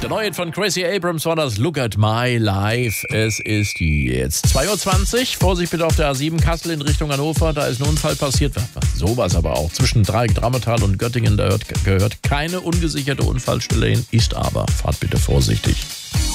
Der neue Hit von Gracie Abrams war das Look at My Life. Es ist jetzt 2:20 Uhr. Vorsicht bitte auf der A7 Kassel in Richtung Hannover. Da ist ein Unfall passiert. Sowas aber auch. Zwischen Drammetal und Göttingen. Da gehört keine ungesicherte Unfallstelle hin. Ist aber. Fahrt bitte vorsichtig.